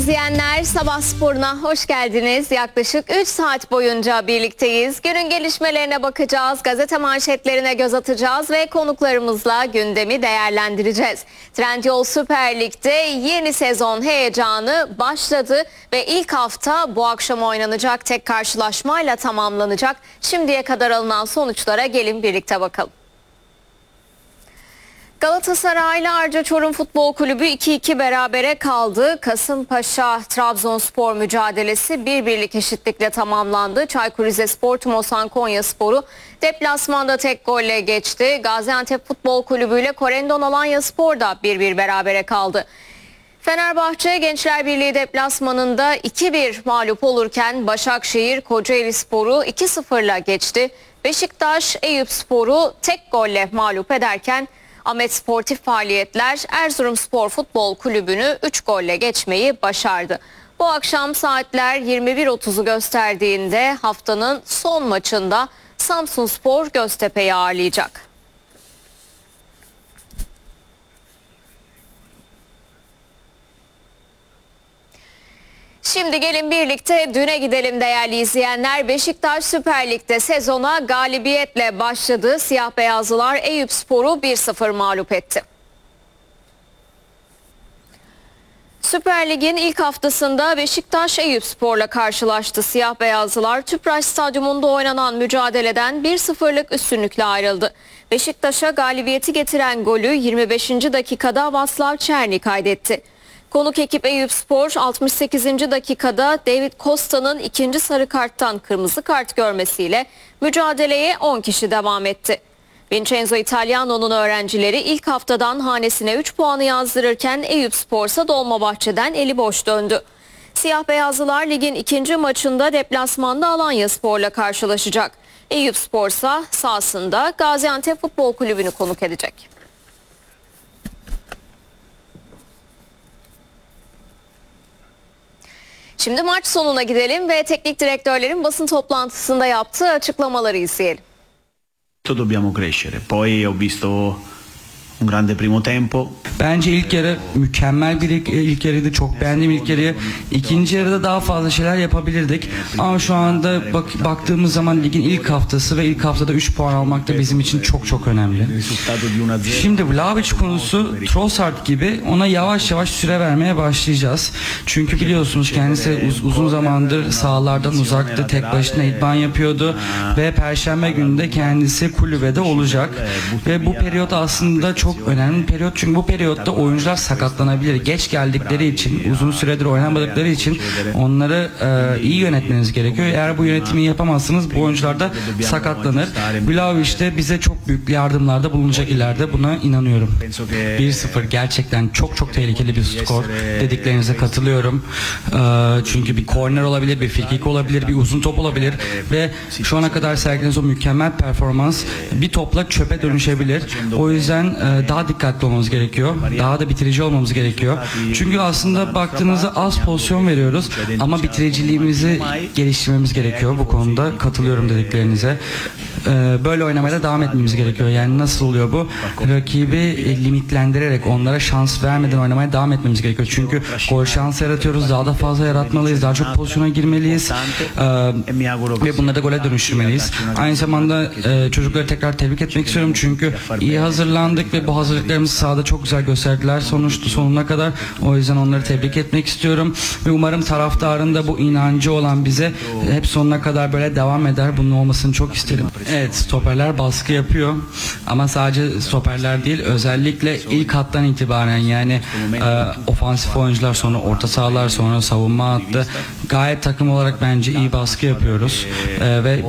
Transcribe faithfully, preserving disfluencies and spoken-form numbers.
İzleyenler, Sabah Sporu'na hoş geldiniz. Yaklaşık üç saat boyunca birlikteyiz. Günün gelişmelerine bakacağız, gazete manşetlerine göz atacağız ve konuklarımızla gündemi değerlendireceğiz. Trendyol Süper Lig'de yeni sezon heyecanı başladı ve ilk hafta bu akşam oynanacak tek karşılaşmayla tamamlanacak. Şimdiye kadar alınan sonuçlara gelin birlikte bakalım. Galatasaray'la Arca Çorum Futbol Kulübü iki iki berabere kaldı. Kasımpaşa Trabzonspor mücadelesi bir birlik eşitlikle tamamlandı. Çaykur Rizespor Tumosan Konyaspor'u deplasmanda tek golle geçti. Gaziantep Futbol Kulübü ile Corendon Alanyaspor da bir bir berabere kaldı. Fenerbahçe Gençler Birliği deplasmanında iki bir mağlup olurken Başakşehir Kocaelispor'u iki sıfırla geçti. Beşiktaş Eyüpspor'u tek golle mağlup ederken Ahmet Sportif Faaliyetler Erzurumspor Futbol Kulübü'nü üç golle geçmeyi başardı. Bu akşam saatler yirmi bir otuzu gösterdiğinde haftanın son maçında Samsunspor Göztepe'yi ağırlayacak. Şimdi gelin birlikte düne gidelim değerli izleyenler. Beşiktaş Süper Lig'de sezona galibiyetle başladı. Siyah beyazlılar Eyüpspor'u bir sıfır mağlup etti. Süper Lig'in ilk haftasında Beşiktaş Eyüpspor'la karşılaştı. Siyah beyazlılar Tüpraş Stadyumunda oynanan mücadeleden bir sıfırlık üstünlükle ayrıldı. Beşiktaş'a galibiyeti getiren golü yirmi beşinci dakikada Vaslav Çerni kaydetti. Konuk ekip Eyüpspor altmış sekizinci dakikada David Costa'nın ikinci sarı karttan kırmızı kart görmesiyle mücadeleye on kişi devam etti. Vincenzo Italiano'nun öğrencileri ilk haftadan hanesine üç puanı yazdırırken Eyüpspor ise Dolmabahçe'den eli boş döndü. Siyah beyazlılar ligin ikinci maçında deplasmanda Alanyaspor'la karşılaşacak. Eyüpspor ise sahasında Gaziantep Futbol Kulübü'nü konuk edecek. Şimdi maç sonuna gidelim ve teknik direktörlerin basın toplantısında yaptığı açıklamaları izleyelim. Dobbiamo crescere. Poi ho visto un grande primo tempo. Bence ilk yarı mükemmel bir ilk, ilk yarıydı. Çok beğendim ilk yarıyı. İkinci yarıda daha fazla şeyler yapabilirdik. Ama şu anda bak, baktığımız zaman ligin ilk haftası ve ilk haftada üç puan almak da bizim için çok çok önemli. Şimdi Vlahovic konusu Trossard gibi ona yavaş yavaş süre vermeye başlayacağız. Çünkü biliyorsunuz kendisi uz, uzun zamandır sahalardan uzaktı. Tek başına idman yapıyordu. Ve Perşembe günü de kendisi kulübede olacak. Ve bu periyot aslında çok önemli bir periyot. Çünkü bu periyotta oyuncular sakatlanabilir. Geç geldikleri için, uzun süredir oynamadıkları için onları e, iyi yönetmeniz gerekiyor. Eğer bu yönetimi yapamazsınız bu oyuncular da sakatlanır. Vlahovic de bize çok büyük yardımlarda bulunacak ileride. Buna inanıyorum. bir sıfır gerçekten çok çok tehlikeli bir skor. Dediklerinize katılıyorum. E, çünkü bir korner olabilir, bir frikik olabilir, bir uzun top olabilir ve şu ana kadar sergilediğiniz o mükemmel performans bir topla çöpe dönüşebilir. O yüzden e, daha dikkatli olmamız gerekiyor. Daha da bitirici olmamız gerekiyor. Çünkü aslında baktığınızda az pozisyon veriyoruz ama bitiriciliğimizi geliştirmemiz gerekiyor. Bu konuda katılıyorum dediklerinize. Ee, böyle oynamaya da devam etmemiz gerekiyor. Yani nasıl oluyor bu? Rakibi limitlendirerek onlara şans vermeden oynamaya devam etmemiz gerekiyor. Çünkü gol şansı yaratıyoruz. Daha da fazla yaratmalıyız. Daha çok pozisyona girmeliyiz. Ee, ve bunları da gole dönüştürmeliyiz. Aynı zamanda e, çocukları tekrar tebrik etmek istiyorum. Çünkü iyi hazırlandık ve bu hazırlıklarımızı sahada çok güzel gösterdiler sonuçta sonuna kadar. O yüzden onları tebrik etmek istiyorum. Ve umarım taraftarın da bu inancı olan bize hep sonuna kadar böyle devam eder. Bunun olmasını çok isterim. Evet, stoperler baskı yapıyor. Ama sadece stoperler değil, özellikle ilk hattan itibaren yani e, ofansif oyuncular, sonra orta sahalar, sonra savunma hattı gayet takım olarak bence iyi baskı yapıyoruz. E, ve